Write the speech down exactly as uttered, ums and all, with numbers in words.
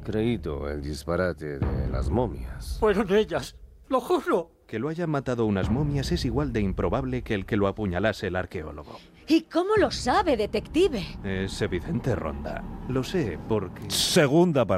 creído el disparate de las momias. Fueron ellas, lo juro. Que lo hayan matado unas momias es igual de improbable que el que lo apuñalase el arqueólogo. ¿Y cómo lo sabe, detective? Es evidente, Ronda. Lo sé porque... Segunda parte.